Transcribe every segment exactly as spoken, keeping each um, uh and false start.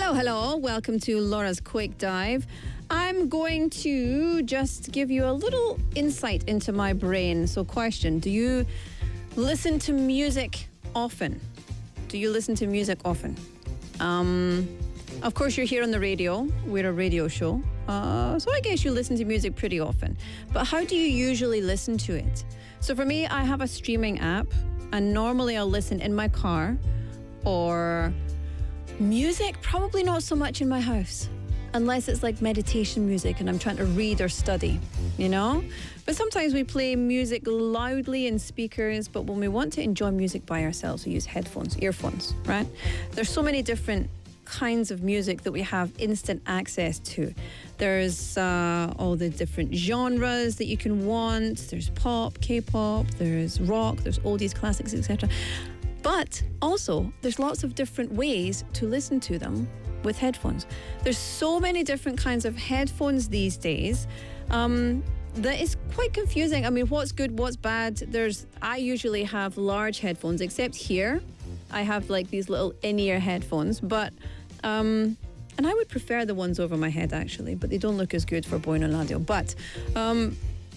Hello, hello. Welcome to Laura's Quick Dive. I'm going to just give you a little insight into my brain. So, question, do you listen to music often? Do you listen to music often? Um, of course, you're here on the radio. We're a radio show. Uh, so I guess you listen to music pretty often. But how do you usually listen to it? So for me, I have a streaming app, and normally I'll listen in my car, or music, probably not so much in my house, unless it's like meditation music and I'm trying to read or study, you know? But sometimes we play music loudly in speakers, but when we want to enjoy music by ourselves, we use headphones, earphones, right? There's so many different kinds of music that we have instant access to. There's uh, all the different genres that you can want. There's pop, K-pop, there's rock, there's oldies, classics, et cetera. But also, there's lots of different ways to listen to them with headphones. There's so many different kinds of headphones these days um, that is quite confusing. I mean, what's good, what's bad? There's, I usually have large headphones, except here, I have like these little in-ear headphones, but, um, and I would prefer the ones over my head actually, but they don't look as good for Boino Radio. But um,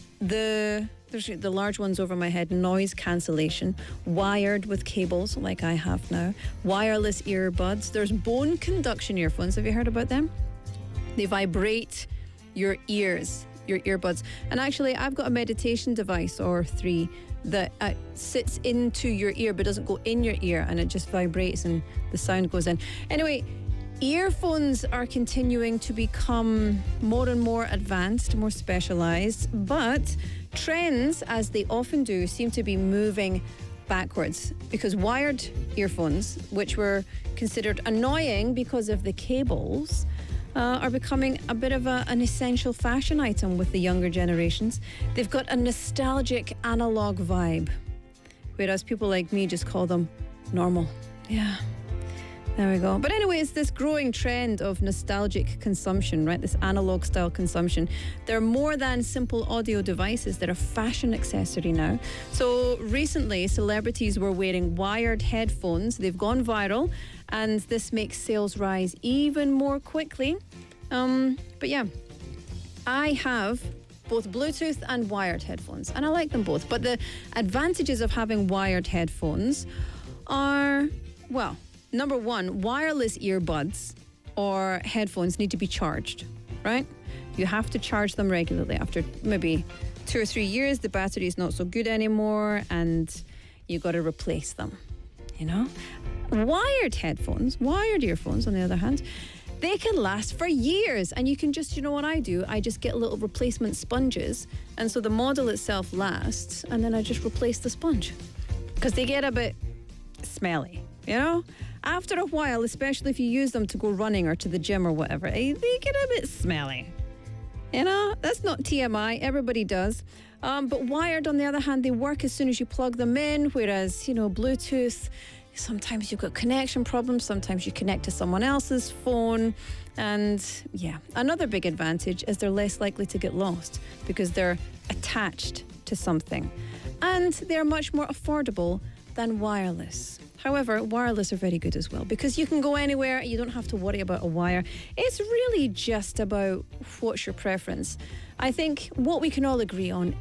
the... There's the large ones over my head, noise cancellation, wired with cables like I have now, wireless earbuds. There's bone conduction earphones. Have you heard about them? They vibrate your ears, your earbuds. And actually, I've got a meditation device or three that uh, sits into your ear but doesn't go in your ear, and it just vibrates and the sound goes in. Anyway, earphones are continuing to become more and more advanced, more specialized, but trends, as they often do, seem to be moving backwards, because wired earphones, which were considered annoying because of the cables, uh, are becoming a bit of a, an essential fashion item with the younger generations. They've got a nostalgic analog vibe, whereas people like me just call them normal. Yeah. There we go. But anyway, it's this growing trend of nostalgic consumption, right? This analog style consumption. They're more than simple audio devices. They're a fashion accessory now. So recently, celebrities were wearing wired headphones. They've gone viral, and this makes sales rise even more quickly. Um, but yeah, I have both Bluetooth and wired headphones, and I like them both. But the advantages of having wired headphones are, well, number one, wireless earbuds or headphones need to be charged, right? You have to charge them regularly. After maybe two or three years, the battery is not so good anymore, and you got to replace them, you know? Wired headphones, wired earphones, on the other hand, they can last for years, and you can just, you know what I do? I just get little replacement sponges, and so the model itself lasts, and then I just replace the sponge, because they get a bit smelly, you know? After a while, especially if you use them to go running or to the gym or whatever, they get a bit smelly. You know, that's not T M I. Everybody does. Um, but wired, on the other hand, they work as soon as you plug them in, whereas, you know, Bluetooth, sometimes you've got connection problems. Sometimes you connect to someone else's phone. And yeah, another big advantage is they're less likely to get lost because they're attached to something. And they're much more affordable than wireless. However, wireless are very good as well, because you can go anywhere. You don't have to worry about a wire. It's really just about what's your preference. I think what we can all agree on